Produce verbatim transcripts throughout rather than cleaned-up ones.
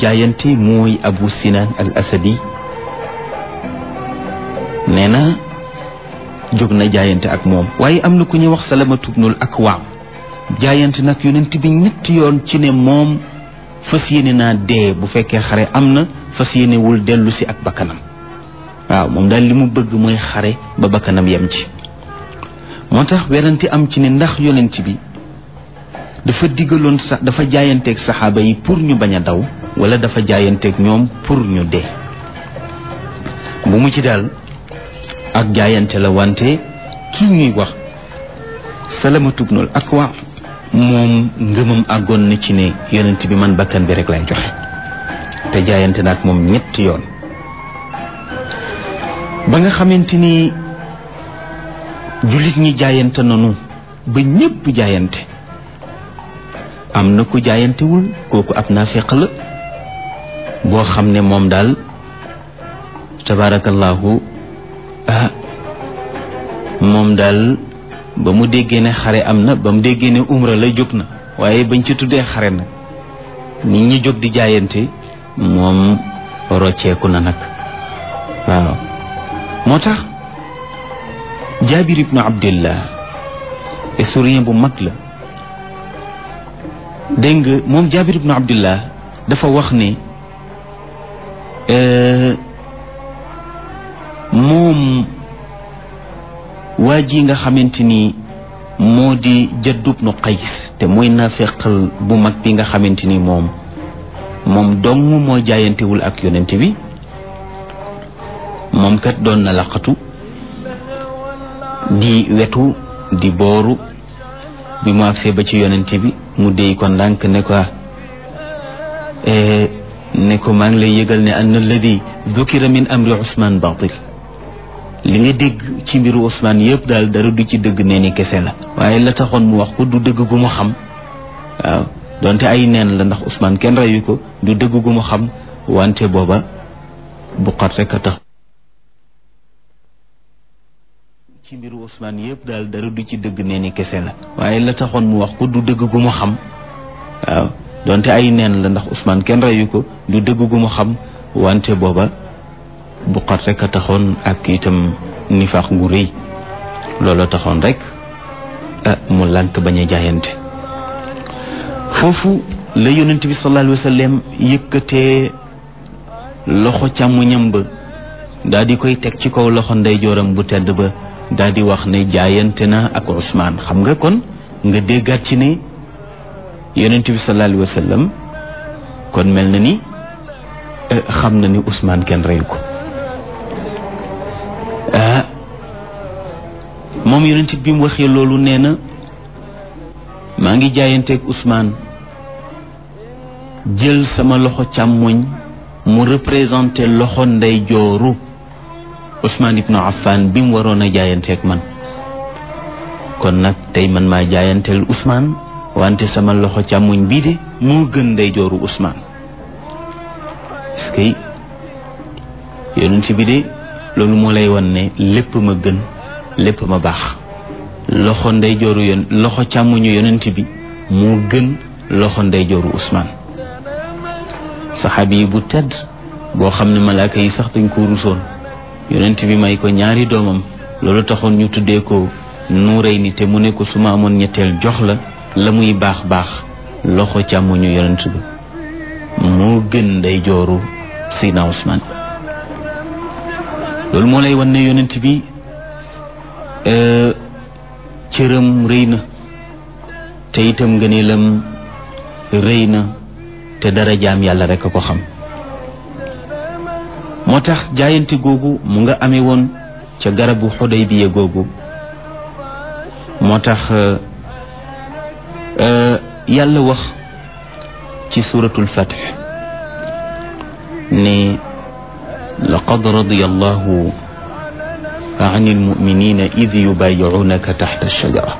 jaayante mooy Abu Sinan al Asadi nee na jóg na jaayante ak moom. waaye am na ku ñuy wax Salamatu bnul Akwa jaayante nag yonent bi ñetti yoon ci ne moom fas yéene naa dee bu fekkee xare am na, fas yéene wul dellu si ak bakkanam. waaw moom daal li mu bëgg mooy xare ba bakkanam yem ci. moo tax werante am ci ne ndax yonent bi dafa digaloon sax dafa jaayanteeg saxaaba yi pour ñu bañ a daw wala dafa jaayanteeg ñoom pour ñu dee. bu mu ci daal ak jaayante la, wante kii ñuy wax Salamatu bnul Akwa moom ngëmam àggoon na ci ne yonent bi man bakkan bi rek lay joxe, te jaayante na ak moom ñetti yoon. ba nga xamante ni jullit ñi jaayante nanu ba ñépp jaayante, am na ku jaayantewul, kooku ab naafiq la boo xam ne moom daal tabaarakallaahu ah moom daal ba mu déggee ne xare am na, ba mu déggee ne umra la jóg na, waaye bañ ci tuddee xare na nit ñi jóg di jaayante moom rocceeku na nag. waaw moo tax Jaabir ibnu Abdillah historien bu mag la, dégg nga moom Jaabir ibnu Abdillah dafa wax ne moom waa ji nga xamante ni moo di Jadd ibnu Qays te mooy naafeqal bu mag bi nga xamante ni moom moom dong moo jaayantewul ak yonent bi, moom kat doon na laqatu di wetu di booru bi mu agsee ba ci yonent bi mu déy ko ndànk ne ko ne ko maa ngi lay yëgal ne anna alladi dukira min amri Ousmane baatil, li nga dégg ci mbiru Ousmane yëpp daal dara du ci dëgg nee ni kese la, waaye la taxoon mu wax ko du dëgg gu mu xam. waaw donte ay neen la, ndax Ousmane kenn reyu ko, du dëgg gu mu xam, wante booba bu xat rek a tax ci mbiru Ousmane yëpp daal dara du ci dëgg nee ni kese la, waaye la taxoon mu wax ko du dëgg gu mu xam. waaw donte ay neen la, ndax Ousmane kenn reyu ko, du dëgg gu mu xam, wante booba bu xat rek a taxoon ak itam nifaax ngu rëy, looloo taxoon rek ah mu lànk bañ a jaayante. foofu la yonent bi sallallahu alayhi wa sallam yëkkatee loxo càmmoñam ba daal di koy teg ci kaw loxo ndeyjooram bu tedd ba, daal di wax ne jaayante na ak Ousmane. xam nga kon nga déggaat ci ne yonent bi sallallahu alayhi wa sallam kon mel na ni xam na ni Ousmane kenn reyu ko. ah moom yonent bi mu waxee loolu nee na maa ngi jaayanteeg Ousmane, jël sama loxo càmmoñ mu représenté loxo ndeyjooru Ousmane ibnu Affan bi mu waroon a jaayanteeg man. kon nag tey man maa jaayanteel Ousmane, wante sama loxo càmmoñ bii de moo gën ndeyjooru Ousmane. est-ce que yonent bi de loolu moo lay wan ne lépp ma gën, lépp ma baax. loxo ndeyjooru yon loxo càmmoñu yonent bi moo gën loxo ndeyjooru Ousmane. saxaabi yi bu tedd boo xam ne malaaka yi sax dañ ko rusoon, yonent bi may ko ñaari doomam, loolu taxoon ñu tuddee ko Nuurayni, te mu ne ko su ma amoon ñetteel jox la la muy baax baax loxo càmmoñu yonent bi moo gën ndeyjooru Seydina Ousmane. loolu moo lay wan ne yonent bi cëram rëy na, te itam ngëneelam rëy na, te dara jaam yàlla rek a ko xam. moo tax jaayante googu mu nga amee woon ca garabu Xudaybiya googu. moo tax yàlla wax ci suratul Fath ne laqad radiya allahu an almuminina id yubayi'unaka taxta alshajara.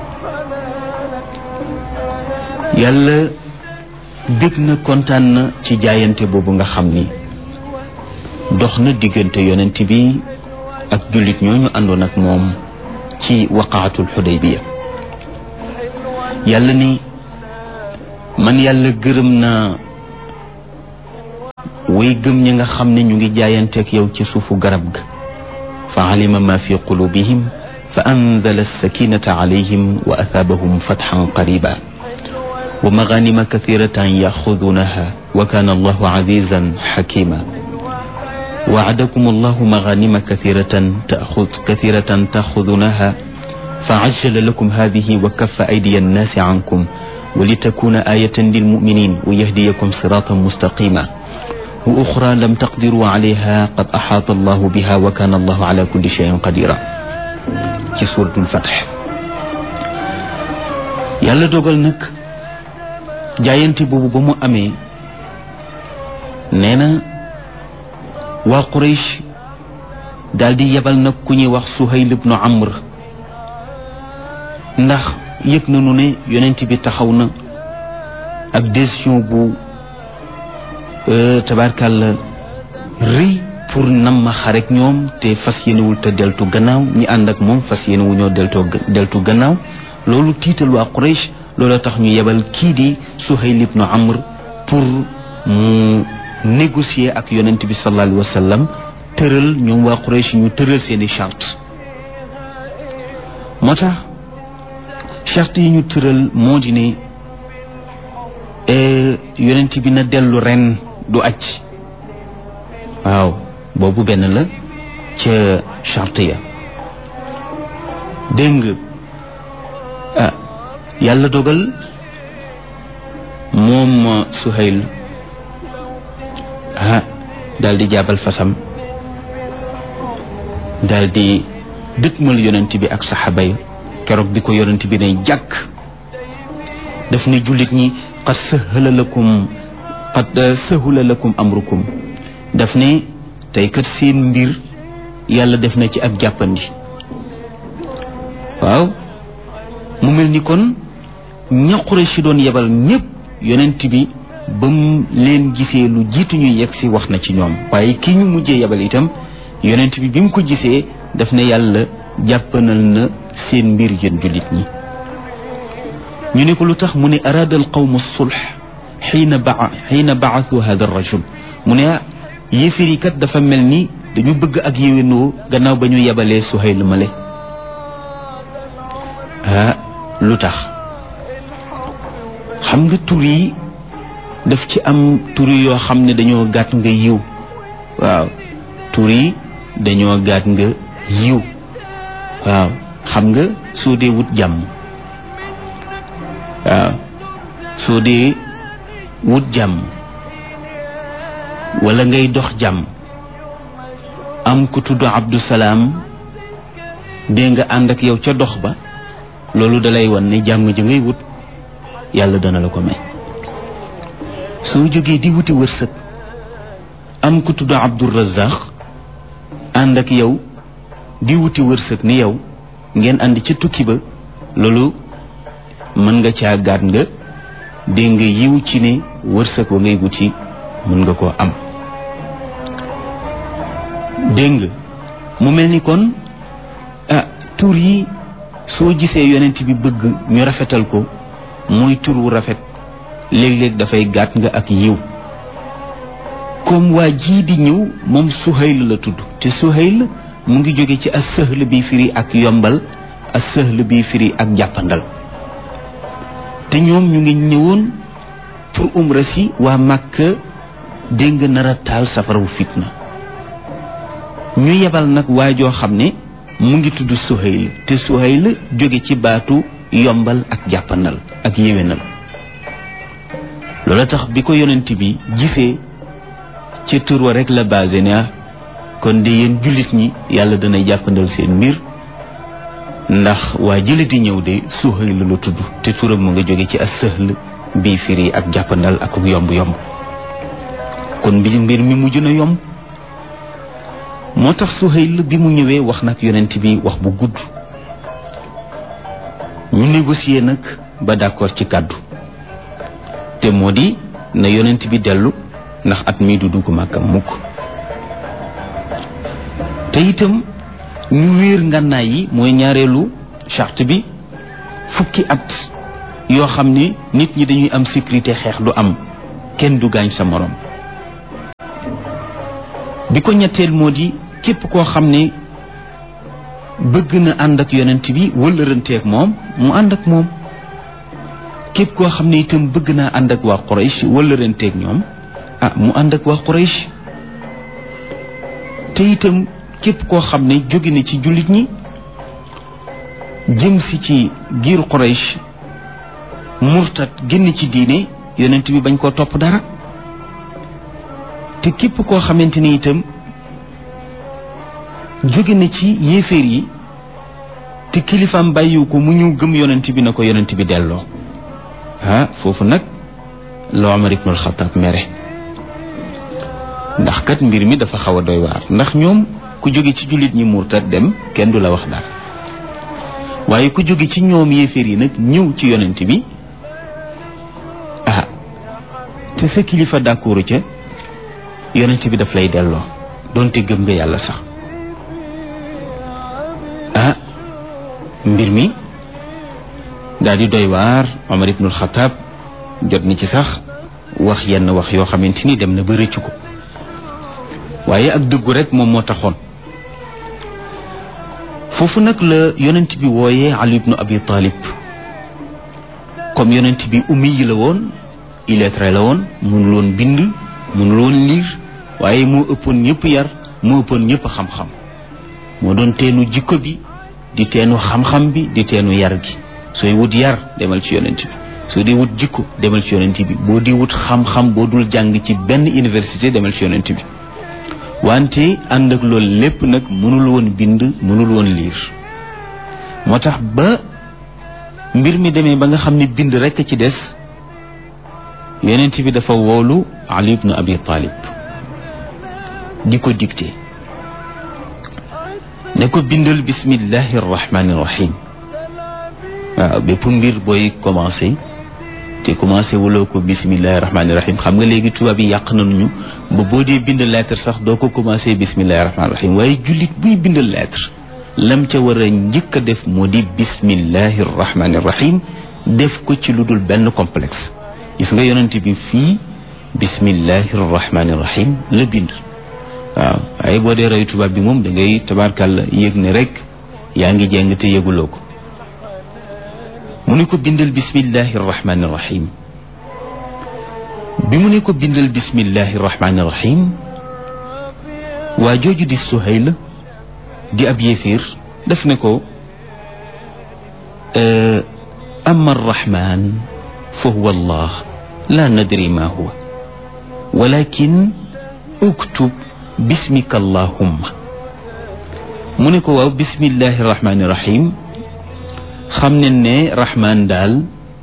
yàlla bég na kontaan na ci jaayante boobu nga xam ni dox na diggante yonent bi ak jullit ñooñu àndoon ak moom ci waqaatul Xudaybiya. yàlla ni man yàlla gërëm naa way gëm ñi nga xam ne ñu ngi jaayanteeg yow ci suufu garab ga fa alima ma fi qulubihim fa anzala as-sakinata alayhim wa athabahum fathan qariba wa maghanima kathiratan yaxudunaha wa kana allahu azizan xakima وعدكم الله مغانم كثيرة تأخذ كثيرة تأخذونها فعجل لكم هذه وكف أيدي الناس عنكم ولتكون آية للمؤمنين ويهديكم صراطا مستقيما وأخرى لم تقدروا عليها قد أحاط الله بها وكان الله على كل شيء قديرا في سورة الفتح يالا دوغال نك جاينتي بوبو بمو أمي نينا waa Quraysh daal di yebal nag ku ñuy wax Suhayl ibnu Amr ndax yëg nañu ne yonent bi taxaw na ak décision bu tabarkàlla rëy pour nam ma xarek ñoom te fas yéenewul te deltu gannaaw ñi ànd ak moom fas yéenewu ñoo deltoo deltu gannaaw loolu tiital waa Quraysh loolu tax ñu yebal kii di Suhayl ibnu Amr pour mu négocier ak yonent bi sallallahu alayhi wa sallam tëral ñoom waa Quraysh ñu tëral seeni charte moo tax charte yi ñu tëral moo di ne yonent bi na dellu ren du aj waaw boobu benn la ca charte ya dégg nga ah yàlla dogal moom Suhayl ah daal di jaabal fasam daal di dëkkmal yonent bi ak saxaaba yi keroog bi ko yonent bi ne jàkk daf ne jullit ñi qad sahala lakum qad sahula lakum amrukum daf ne tey kat seen mbir yàlla def na ci ak jàppandi waaw mu mel ni kon ña Quraysh doon yebal ñépp yonent bi ba mu leen gisee lu jiitu ñu yegg si wax na ci ñoom waaye kii ñu mujjee yabal itam yonent bi bi mu ko gisee daf ne yàlla jàppanal na seen mbir yéen jullit ñi ñu ne ko lu tax mu ne araada al qawmu sulh xiina ba xiina baathu hada rajul mu ne yéefiri kat dafa mel ni dañu bëgg ak yéwénoo gannaaw ba ñu yebalee Suhayl male ah lu tax xam nga tur yi daf ci am tur yoo xam ne dañoo gàtt nga yiw waaw tur yi dañoo gàtt nga yiw waaw xam nga soo dee wut jàmm waaw soo dee wut jàmm wala ngay dox jàmm am ku tudd Abdou Salaam dee nga ànd ak yow ca dox ba loolu dalay wan ne jàmm ji ngay wut yàlla dana la ko may soo jógee di wuti wërsëg am ku tudd Abdou Razaq ànd ak yow di wuti wërsëg ni yow ngeen ànd ca tukki ba loolu mën nga caa gaat nga dégg nga yiw ci ne wërsëg wa ngay wuti mën nga koo am dégg nga mu mel ni kon ah tur yi soo gisee yonent bi bëgg ñu rafetal ko muy tur wu rafet léeg-léeg dafay gàtt nga ak yiw comme waa jii di ñëw moom Suhayl la tudd te Suhayl mu ngi jóge ci as-sahl bi firi ak yombal as-sahl bi firi ak jàppandal te ñoom ñu ngi ñëwoon pour umra si waa Makka dégg nga nar a taal safarawu fitna ñu yebal nag waa joo xam ne mu ngi tudd Suhayl te Suhayl jóge ci baatu yombal ak jàppandal ak yéwénal loola tax bi ko yonent bi gisee ci tur wa rek la basé ne kon de yéen jullit ñi yàlla dana jàppandal seen mbir ndax waa jële di ñëw de Suhayl la tudd te turam mu nga jóge ci as-sahl bii firi ak jàppandal ak yomb yomb kon mbir mbir mi mujj na yomb moo tax Suhayl bi mu ñëwee wax nag yonent bi wax bu gudd ñu négocier nag ba d'accord ci kàddu te moo di na yonent bi dellu ndax at mii du dugg Makka mukk te itam ñu wéer ngànnaay yi mooy ñaareelu charte bi fukki at yoo xam ne nit ñi dañuy am sécurité xeex du am kenn du gaañ sa morom bi ko ñetteel moo di képp koo xam ne bëgg na ànd ak yonent bi wëllëranteeg moom mu ànd ak moom képp koo xam ne itam bëgg naa ànd ak waa Quraysh wëllëranteeg ñoom ah mu ànd ak waa Quraysh te itam képp koo xam ne jóge na ci jullit ñi jëm si ci giiru Quraysh murtat génn ci diine yonent bi bañ koo topp dara te képp koo xamante ni itam jóge na ci yéeféer yi te kilifaam bàyyiwu ko mu ñëw gëm yonent bi na ko yonent bi delloo ah foofu nag la Omar ibn al-Khattab mere ndax kat mbir mi dafa xaw a doy waar ndax ñoom ku jóge ci jullit ñi murtat dem kenn du la wax dara waaye ku jóge ci ñoom yéeféer yi nag ñëw ci yonent bi ah te sa kilifa d'accord ca yonent bi daf lay delloo doonte gëm nga yàlla sax ah mbir mi daal di doy waar Omar ibnul Xataab jot ni ci sax wax yenn wax yoo xamante ni dem na ba rëccu ko waaye ak dëggu rek moom moo taxoon foofu nag la yonent bi wooyee Ali ibnu Abi Talib comme yonent bi ummi yi la woon illettré la woon mënul woon bind mënul woon liir waaye moo ëppoon ñëpp yar moo ëppoon ñëpp xam-xam moo doon teenu jikko bi di teenu xam-xam bi di teenu yar gi sooy wut yar demal ci yonent bi soo di wut jikko demal ci yonent bi boo di wut xam-xam boo dul jàng ci benn université demal ci yonent bi wante ànd ak loolu lépp nag mënul woon bind mënul woon liir moo tax ba mbir mi demee ba nga xam ne bind rekk ci des yonent bi dafa woolu Ali ibn Abi Talib di ko dicté ne ko bindal bismillahi rahmani rahim waaw bépp mbir booy commencé te commencé wuloo ko bismillahi rahmani rahim xam nga léegi tubaab yi yàq nañu ba boo dee bind lettre sax doo ko commencé bismillahi rahmani rahim waaye jullit buy bind lettre lam ca war a njëkk a def moo di bismillahi rahmani rahim def ko ci lu dul benn complexe gis nga yonent bi fii bismillahi rahmani rahim la bind waaw waaye boo dee roy tubaab bi moom da ngay tabarkàlla yëg ne rek yaa ngi jeng te yëguloo ko mu ne ko bindal bismillahi rahmani rahim bi mu ne ko bindal bismillahi rahmani rahim waa jooju di Suhayl di ab yéeféer daf ne ko amma arrahman fa huwa allah la nadri ma huwa walakin uktub bismika allahumma mu ne ko waaw bismillahi rahmani rahim xam ne ne rahman daal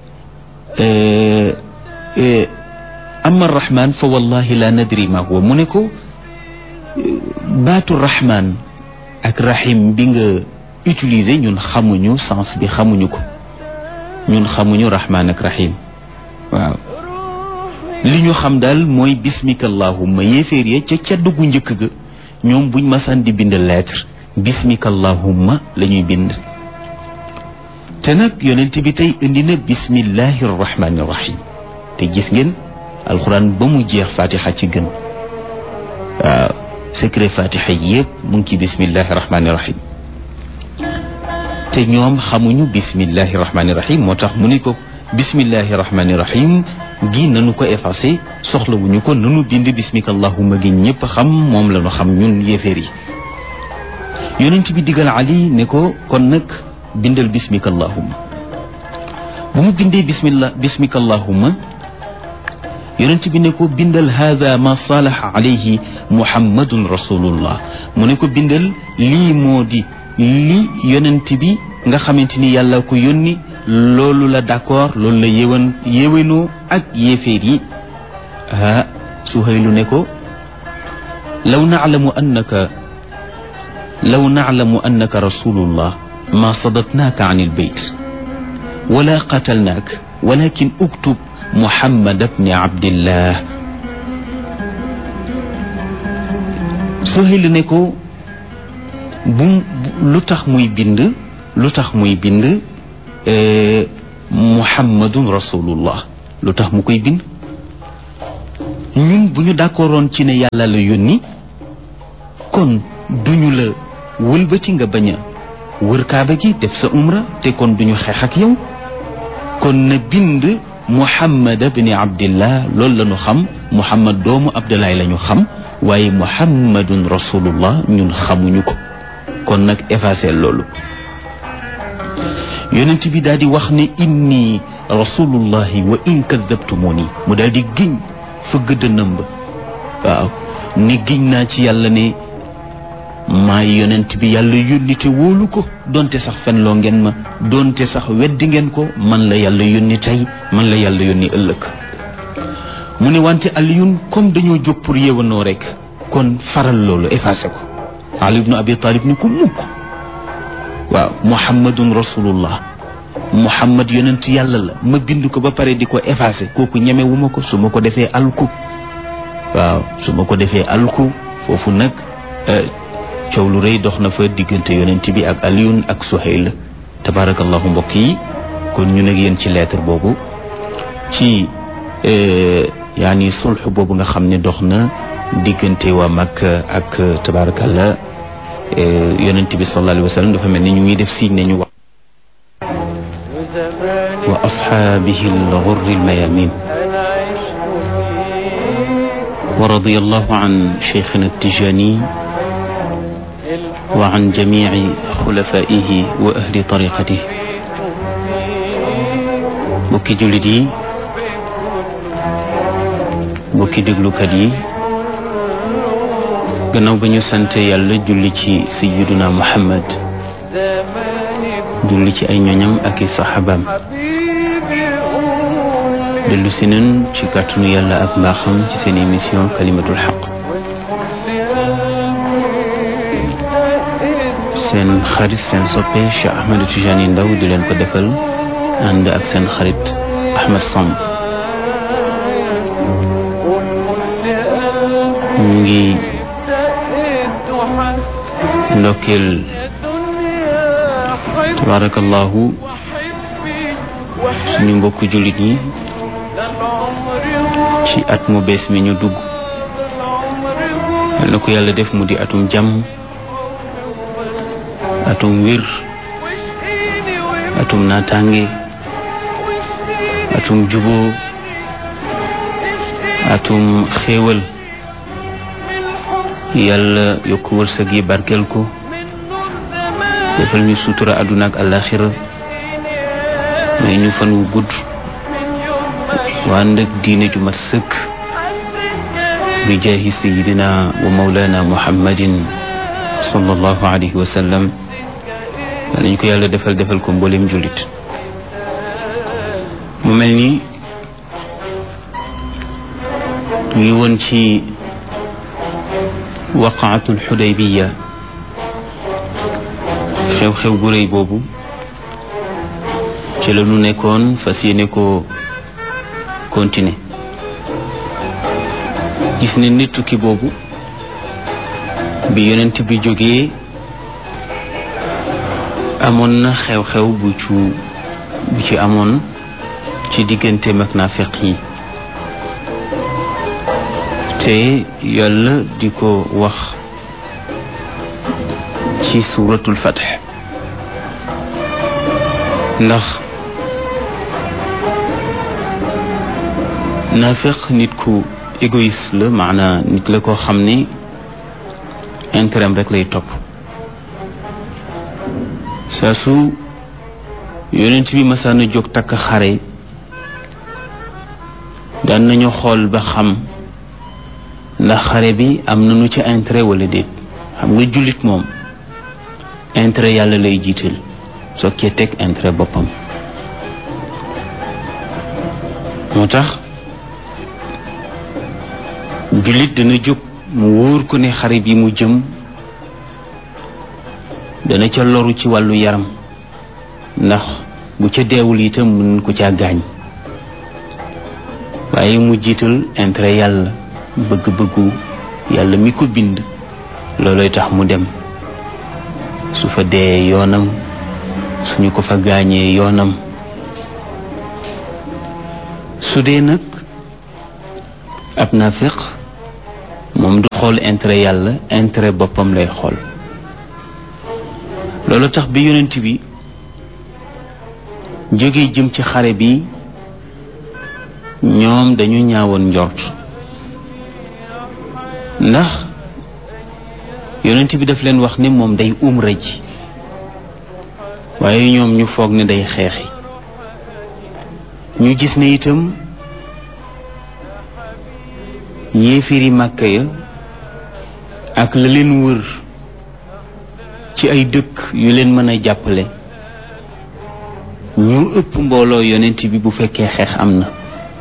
amma rahman fa wallahi la nadri ma huwa mu ne ko baatu rahman ak rahim bi nga utiliser ñun xamuñu sens bi xamuñu ko ñun xamuñu rahman ak rahim waaw li ñu xam daal mooy bismika allahumma yéeféer ya ca cedd gu njëkk ga ñoom buñ masaan di bind lettre bismika allahumma la ñuy bind te nag yonent bi tey indi na bismillahi rahmani rahim te gis ngeen alxuraan ba mu jeex fatiha ci gën waaw secret fatiha yépp mu ngi ci bismillahi rahmani rahim te ñoom xamuñu bismillahi rahmani rahim moo tax mu ni ko bismillahi rahmani rahim gi nanu ko effacé soxlawuñu ko nanu bind bismika allahumma gi ñëpp xam moom la ñu xam ñun yéeféer yi yonent bi digal Ali ne ko kon nag bindal bismika allahumma bu mu bindee bismillah bismika allahumma yonent bi ne ko bindal hada ma salaha alayhi muhammadun rasulullah mu ne ko bindal lii moo di li yonent bi nga xamante ni yàlla ko yónni loolu la d'accord loolu la yéwan yéwénoo ak yéeféer yi ah Suhaylu ne ko law na'lamu annaka law na'lamu annaka rasulullah ma sadatnaaka an ilbayt wala qatalnaak walakin uktub muhammad ibni abdillah Suhaylu ne ko bu lu tax muy bind lu tax muy bind muhammadun rasulullah lu tax mu koy bind ñun bu ñu d'accordoon ci ne yàlla la yónni kon duñu la wëlbati nga bañ a wër kaaba gi def sa umra te kon duñu xeex ak yow kon na bind Muhammad ibni Abdillah loolu la ñu xam Muhammad doomu Abdullah la ñu xam waaye Muhammadun rasulullah ñun xamuñu ko kon nag effacé loolu yonent bi daal di wax ne inni rasulullahi wa in kadabtumuni mu daal di giñ fëgg dënnam ba waaw ni giñ naa ci yàlla ne maay yonent bi yàlla yónni te wóolu ko donte sax fenloo ngeen ma donte sax weddi ngeen ko man la yàlla yónni tey man la yàlla yónni ëllëg mu ne wante Aliyun comme dañoo jóg pour yéwanoo rek kon faral loolu effacé ko Ali ibnu Abi Talib ni ko mukk waaw Muhammadun rasulullah Muhammad yonent yàlla la ma bind ko ba pare di ko effacé kooku ñemewu ma ko su ma ko defee alku waaw su ma ko defee alku foofu nag coow lu rëy dox na fa diggante yonent bi ak Aliyun ak Suhayl tabarakallahu mbokk yi kon ñu nag yéen ci lettre boobu ci yaani sulx boobu nga xam ne dox na diggante waa Makka ak tabarakallah yonent bi sallallahu alayhi wa sallam dafa mel ni ñu ngi def signe ne ñu wax wa ashaabihi al-ghurri al-mayamin wa radiyallahu an shaykhina at-Tijani wa an jamici xulafaihi wa ahli tariqatihi mbokki jullit yi mbokki déglukat yi gannaaw ba ñu sant yàlla julli ci sayyiduna Muhammad julli ci ay ñoñam ak i saxaabaam dellu si nañ ci kàttanu yàlla ak mbaaxam ci seen émission kalimatul xaq seen xarit seen soppe Cheikh Ahmed Tidiane Ndao di leen ko defal ànd ak seen xarit Ahmed Samb ñu ngi ndokkeel tabarakallahu suñu mbokku jullit ñi ci at mu bees mi ñu dugg yal na ko yàlla def mu di atum jàmm atum wir atum naataange atum juboo atum xéewal yàlla yokk wërsëg yi barkeel ko defal ñu sutura àdduna ak àllaaxira may ñu fan wu gudd waa ndëg diine ju mat sëkk bi jaahi sayidina wa mawlana muhammadin sallallahu alayhi wa sallam nañ ko yàlla defal defal ko mboolem jullit mu mel ni ñu ngi woon ci waqaatul xudaybiya xew-xew bu rëy boobu ci la ñu nekkoon fas yéene ko continuer gis ne nit tukki boobu bi yonent bi jógee amoon na xew-xew bu ci bu ci amoon ci diggante mag naafiq yi te yàlla di ko wax ci suuratul Fath ndax naafiq nit ku égoïste la maanaa nit la koo xam ne intérêt rek lay topp saa su yonent bi masaana jóg takk xare daan nañu xool ba xam ndax xare bi am nañu ci intérêt wala déet xam nga jullit moom intérêt yàlla lay jiital soo cee teg intérêt boppam moo tax jullit dana jóg mu wóor ko ne xare bi mu jëm dana ca loru ci wàllu yaram ndax bu ca deewul itam mën ko caa gaañ waaye mu jiital intérêt yàlla bëgg-bëggu yàlla mi ko bind looloy tax mu dem su fa dee yoonam suñu ko fa gaañee yoonam su dee nag ab naafiq moom du xool intérêt yàlla intérêt boppam lay xool. loolu tax bi yonent bi jóge jëm ci xare bi ñoom dañu ñaawoon njort ndax yonent bi daf leen wax ne moom day umra ji waaye ñoom ñu foog ne day xeexi ñu gis ne itam yéefiri Màkka ya ak la leen wër ci ay dëkk yu leen mën a jàppale ñu ëpp mbooloo yonent bi bu fekkee xeex am na.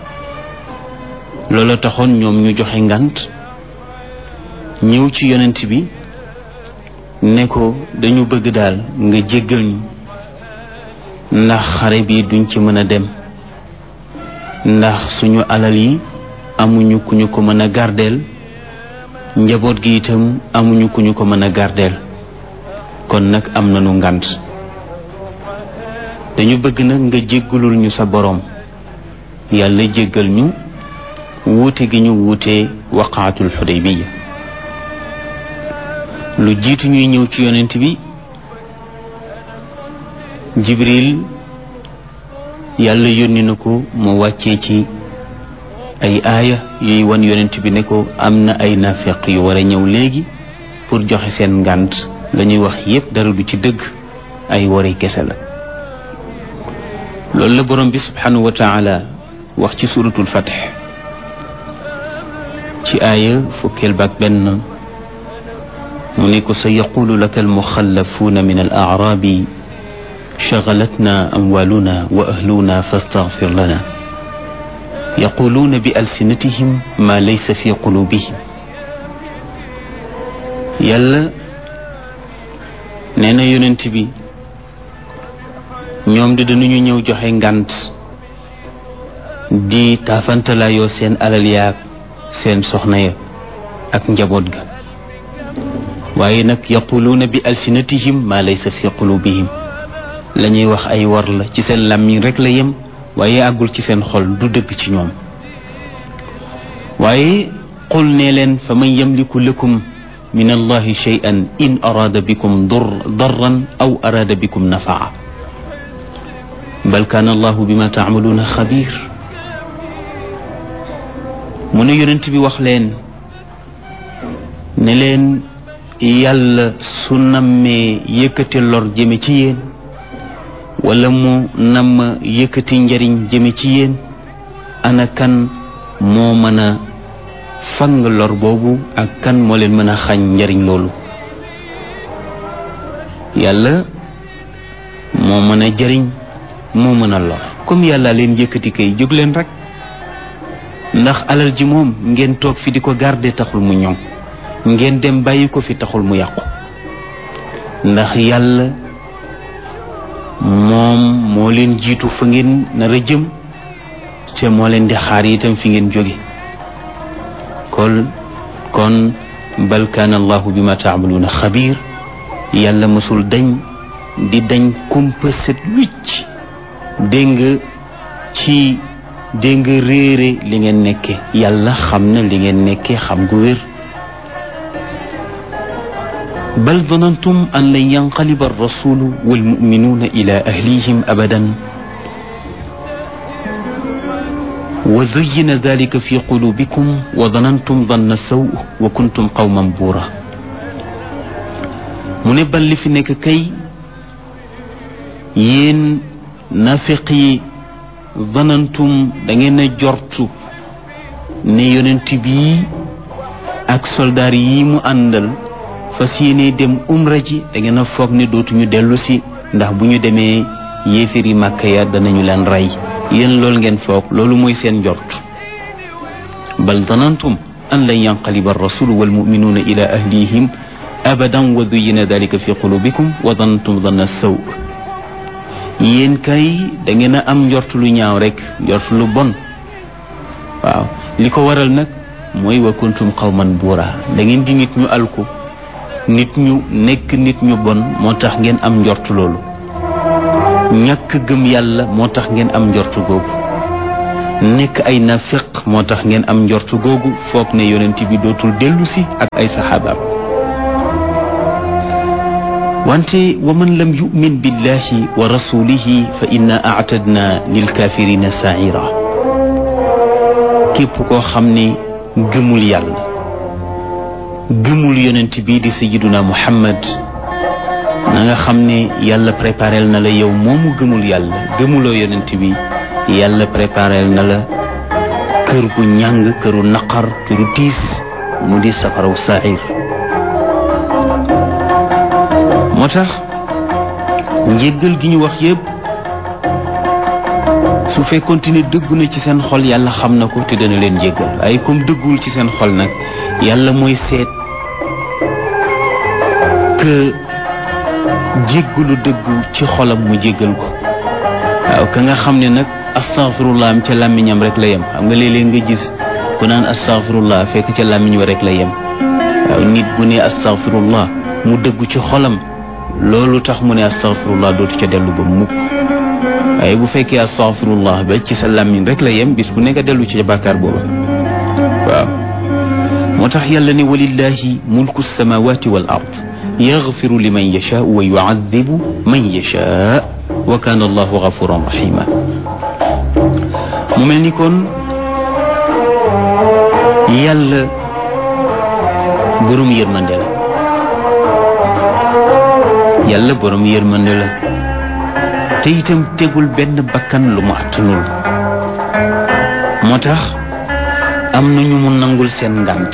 loola taxoon ñoom ñu joxe ngant ñëw ci yonent bi ne ko dañu bëgg daal nga jéggal ñu ndax xare bi duñ ci mën a dem ndax suñu alal yi amuñu ku ñu ko mën a gardeel njaboot gi itam amuñu ku ñu ko mën a gardeel kon nag am nañu ngant dañu bëgg nag nga jéggalul ñu sa boroom yàlla jéggal ñu wuute gi ñu wuute waqaatul Xudaybiya. lu jiitu ñuy ñëw ci yonent bi Jibril yàlla yónni na ko mu wàccee ci ay aaya yuy wan yonent bi ne ko am na ay naafeq yu war a ñëw léegi pour joxe seen ngànt la ñuy wax yépp dara du ci dëgg ay wari kese la. loolu la borom bi subhanahu wa taala wax ci suratul Fath ci aaya fukkeel baak benn mu ne ko sa yaqulu laka almuxallafuuna min al aarabi shagalatna amwaaluna wa ahluna fastaghfir lana yaquluuna bi alsinatihim ma laysa fi qulubihim. yàlla nee na yonent bi ñoom de dañuy ñëw joxe ngànt di taafantalayoo seen alal yaag seen soxna ya ak njaboot ga waaye nag yaquluuna bi alsinatihim ma laysa fi qulubihim la ñuy wax ay war la ci seen làmmiñ rek la yem waaye àggul ci seen xol du dëgg ci ñoom. waaye qul ne leen fa man yamliku lakum min allahi shay'an in araada bikum darran aw araada bikum nafaa bal kaana allahu bima taamaluuna xabiir. mu ne yonent bi wax leen ne leen yàlla su nammee yëkkati lor jëme ci yéen wala mu namm yëkkati njariñ jëme ci yéen ana kan moo mën a fang lor boobu ak kan moo leen mën a xañ njariñ loolu. yàlla moo mën a jariñ moo mën a lor comme yàlla leen yëkkati kay jóg leen rek ndax alal ji moom ngeen toog fi di ko garder taxul mu ñoŋ ngeen dem bàyyi ko fi taxul mu yàqu ndax yàlla moom moo leen jiitu fa ngeen nar a jëm te moo leen di xaar itam fi ngeen jóge kon kon bal kaana allahu bima taamaluuna xabiir. yàlla mësul dañ di dañ kumpa set wicc dégg nga ci dégg nga réere li ngeen nekke yàlla xam na li ngeen nekke xam gu wér. bal danantum an lan yanqaliba arrasulu walmuminuuna ila ahlihim abadan wa zuyyina dalika fi qulubikum wa danantum danna saw wa kuntum qawman buura. mu ne bal li fi nekk kay yéen nafiq yi danantum da ngeen a jortu ne yonent bi ak soldaar yi mu àndal fas yéene dem umra ji da ngeen a foog ne dootuñu dellu si ndax bu ñu demee yéefiri Màkka ya danañu leen rey. yéen loolu ngeen foog loolu mooy seen njort. bal danantum an lan yanqaliba arrasulu walmuminuuna ila ahlihim abadan wa duyyina dalika fi qulubikum wa danantum danna saw. yéen kay da ngeen a am njort lu ñaaw rek njort lu bon. waaw li ko waral nag mooy wa kuntum qawman buura da ngeen di nit ñu alku nit ñu nekk nit ñu bon moo tax ngeen am njort loolu. ñàkk gëm yàlla moo tax ngeen am njort googu nekk ay nafiq moo tax ngeen am njortu googu foog ne yonent bi dootul dellu si ak ay saxaabaam wante wa man lam yu'min billahi wa rasulihi fa inna a'tadna lil kafirina sa'ira képp koo xam ne gëmul yàlla gëmul yonent bi di sayyiduna Muhammad na nga xam ne yàlla préparel na la yow moomu gëmul yàlla gëmuloo yonent bi yàlla préparel na la kër gu ñàng këru naqar këru tiis mu di safaraw saa'ir moo tax njéggal gi ñu wax yépp su fekkoon ne dëggu na ci seen xol yàlla xam na ko te dana leen jéggal ay comme dëggul ci seen xol nag yàlla mooy seet que jéggalu dëggu ci xolam mu jéggal ko waaw ka nga xam ne nag astaghfirullah am ca làmmiñam rek la yem xam nga léeg-léeg nga gis ku naan astaghfirullah fekk ca làmmiñ wa rek la yem waaw nit bu ne astaghfirullah mu dëggu ci xolam loolu tax mu ne astaghfirullah dootu ca dellu ba mukk waaye bu fekkee astaghfirullah ba ci sa làmmiñ rek la yem bis bu nekk dellu ci bàkkaar booba waaw moo tax yàlla ne walillahi mulku samawati wal ard yaghfiru liman yashaa wa yu'adhibu man yashaa wa kana allahu ghafuran rahima mu mel ni kon yàlla borom yërmande la yàlla borom yërmande la te itam tegul benn bakkan lu mu attanul moo tax am na ñu mu nangul seen ngànt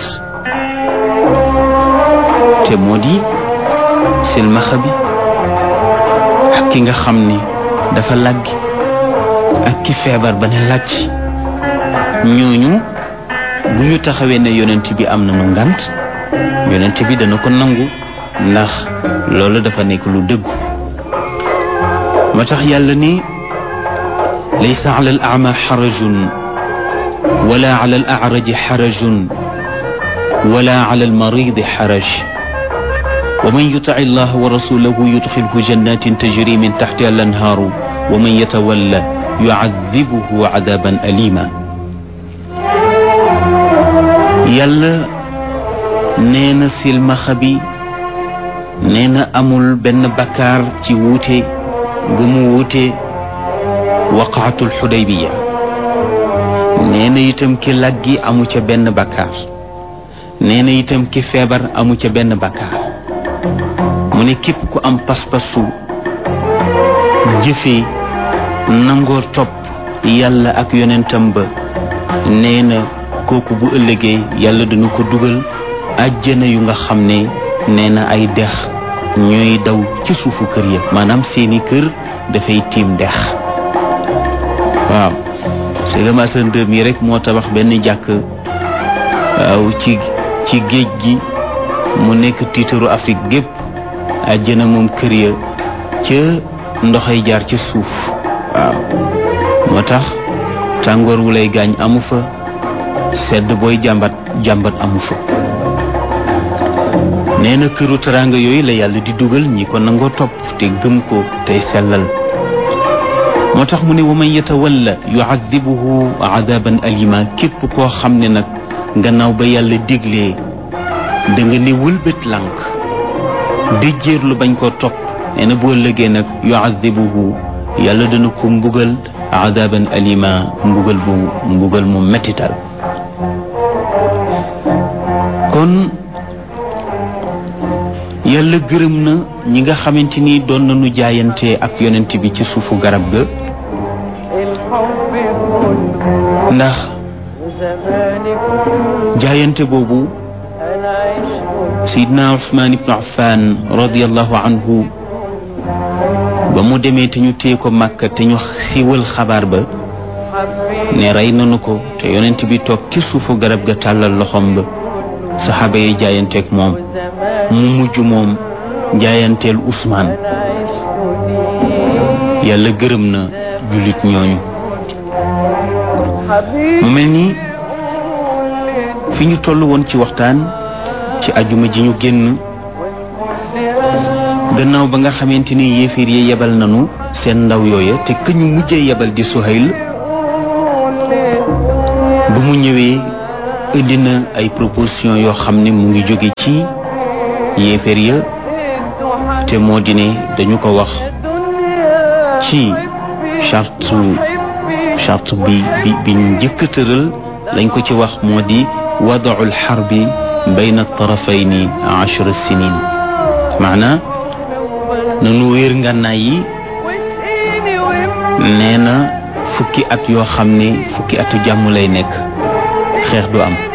te moo di silmaxa bi ak ki nga xam ni dafa làggi ak ki feebar ba ne làcc ñooñu bu ñu taxawee ne yonent bi am na nu ngànt yonent bi dana ko nangu ndax loolu dafa nekk lu dëggu moo tax yàlla ni laysa ala al a'ma xarajun wala ala al a'raji xarajun wala ala al maridi xaraj wa man yuti'i allaha wa rasulahu yudxilhu jannatin tajri min taxtiha al anhaaru wa man yatawalla yu'adhibuhu 'adaban alima yàlla nee na silmaxa bi nee na amul benn bakkaar ci wuute ga mu wuute waqaatul xudaybiya nee na itam ki laggi amu ca benn bakkaar nee na itam ki feebar amu ca benn bakkaar mu ne képp ku am pas-pasu jëfe nangoo topp yàlla ak yonentam ba nee na kooku bu ëllëgee yàlla dina ko dugal àjjana yu nga xam ne nee na ay dex ñooy daw ci suufu kër ya maanaam seeni kër dafay tiim dex waaw Sëriñ Asan Dem yi rek moo tabax benn jàkk waaw ci ci géej gi mu nekk tiitaru Afrique gépp àjjana moom kër ya ca ndoxay jaar ca suuf waaw moo tax tàngoor wu lay gaañ amu fa sedd booy jàmbat jàmbat amu fa nee na këru teraanga yooyu la yàlla di dugal ñi ko nangoo topp te gëm ko tey sellal moo tax mu ne wa man yatawalla yu'adhibuhu 'adaban alima képp koo xam ne nag gannaaw ba yàlla diglee da nga ne wëlbët lànk déjjéer lu bañ koo topp nee na boo ëllëgee nag yu'adhibuhu yàlla dana ko mbugal 'adaban alima mbugal bu mbugal mu mettital kon yàlla gërëm na ñi nga xamante ni doon nañu jaayante ak yonent bi ci suufu garab ga ndax jaayante boobu Seydina Usmaan ibnu Affan radiyallahu anhu ba mu demee te ñu téye ko Makka te ñu siiwal xabaar ba ne rey nañu ko te yonent bi toog ci suufu garab ga tàllal loxoom ba saxaaba yi jaayanteeg moom mu mujj moom jaayanteel Usmaan yàlla gërëm na jullit ñooñu mu mel ni fi ñu toll woon ci waxtaan ci ajuma ji ñu génn gannaaw ba nga xamante ni yéeféer yi yebal nañu seen ndaw yooya te ka ñu mujjee yebal di Suhayl bu mu ñëwee indi na ay proposition yoo xam ne mu ngi jóge ci yéeféer ya te moo di ne dañu ko wax ci charte charte bi bi bi njëkk a tëral lañ ko ci wax moo di wadaul xarbi bayna tarafayni ashra sinin maana nanu wéer ngànnaay yi nee na fukki at yoo xam ne fukki atu jàmm lay nekk xeex du am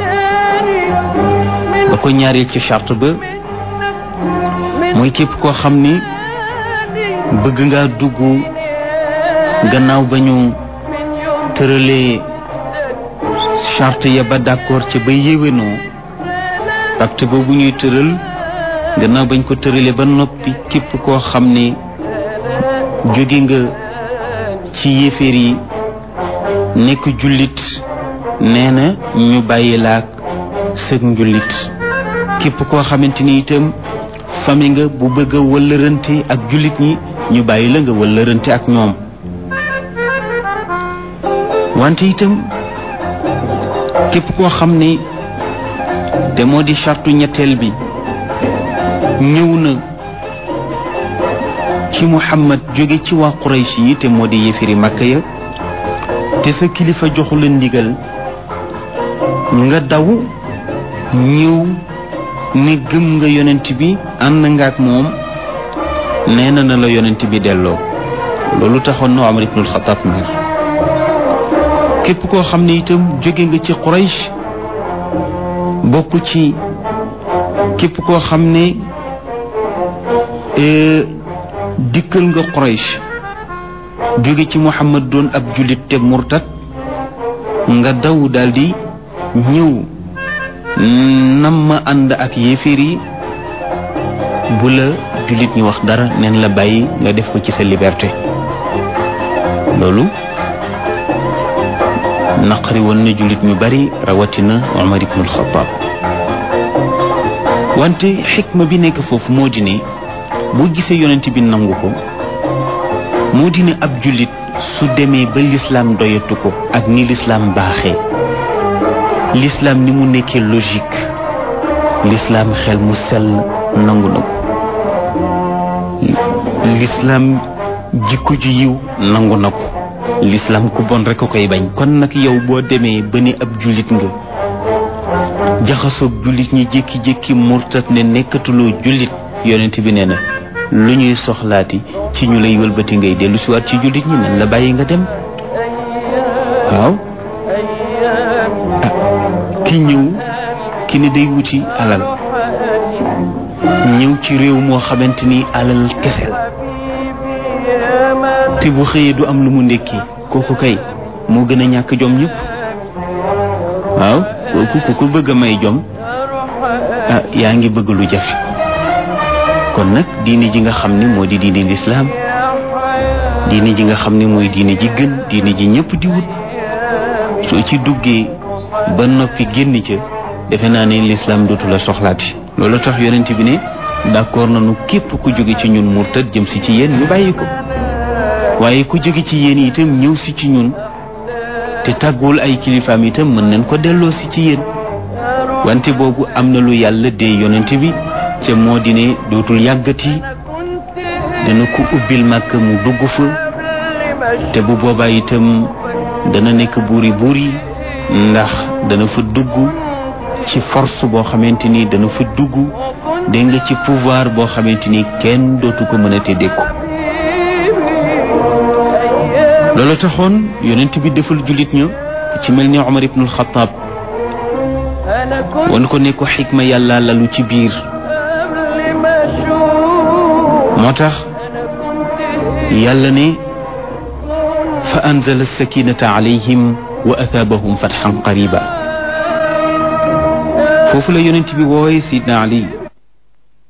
ba ko ñaareel ci charte ba mooy képp koo xam ni bëgg nga dugg gannaaw ba ñu tëralee charte ya ba d'accord ci ba yéwénoo pacte boobu ñuy tëral gannaaw bañ ko tëralee ba noppi képp koo xam ne jóge nga ci yéeféer yi nekk jullit nee na ñu bàyyi laak sëg njullit képp koo xamante ni itam fami nga bu bëgg a wëllërante ak jullit ñi ñu bàyyi la nga wëllërante ak ñoom wante itam képp koo xam ne te moo di chartu ñetteel bi ñëw na ci Muhammad jóge ci waa Quraysh yi te moo di yéefiri Makka ya te sa kilifa joxu la ndigal nga daw ñëw ne gëm nga yonent bi ànd nga ak moom nee na na la yonent bi delloo loolu taxoon na Umar ibnul Xattaab mer képp koo xam ne itam jóge nga ci Quraysh bokk ci képp koo xam ne dikkal nga Quraysh jóge ci Muhammad doon ab jullit te murtad nga daw daldi ñëw nam ma ànd ak yéeféer yi bu la jullit ñi wax dara neen la bàyyi nga def ko ci sa liberté loolu naqari woon na jullit ñu bari rawatina Umar ibnul Xattaab wante xikma bi nekk foofu moo di ne boo gisee yonent bi nangu ko moo di ne ab jullit su demee ba lislaam doyatu ko ak ni lislaam baaxee lislaam ni mu nekkee logique lislaam xel mu sell nangu na ko lislaam jikko ju yiw nangu na ko lislaam ku bon rek a koy bañ kon nag yow boo demee ba ni ab jullit nga jaxasoog jullit ñi jékki-jékki murtat ne nekkatuloo jullit yonent bi nee na lu ñuy soxlaati ci ñu lay wëlbati ngay dellu si waat ci jullit ñi nan la bàyyi nga dem waaw ki ñëw ki ne day wuti alal ñëw ci réew moo xamante ni alal kese la te bu xëyee du am lu mu ndékki kooku kay moo gën a ñàkk jom ñëpp waaw kooku ku ko bëgg a may jom ah yaa ngi bëgg lu jafe kon nag diine ji nga xam ne moo di diine lislaam diine ji nga xam ne mooy diine ji gën diine ji ñëpp di wut soo ci duggee ba noppi génn ca defe naa ne lislaam dootu la soxlaati loolu tax yonent bi ne d'accord nañu képp ku jóge ci ñun murtad jëm si ci yéen ñu bàyyi ko waaye ku jóge ci yéen itam ñëw si ci ñun te tàgguwul ay kilifaam itam mën nañ ko delloo si ci yéen wante boobu am na lu yàlla dee yonent bi ca moo di ne dootul yàggati dana ko ubbil màkk mu dugg fa te bu boobaa itam dana nekk buuri buuri ndax dana fa dugg ci force boo xamante ni dana fa dugg dégg nga ci pouvoir boo xamante ni kenn dootu ko mën a te dékku loolu taxoon yonent bi defal jullit ña ku ci mel ni Umar ibnul Xattaab wan ko ne ko xikma yàlla lalu ci biir moo tax yàlla ne fa anzala sakinata alayhim wa athaabahum fathan qariba foofu la yonent bi wooye Sidna Ali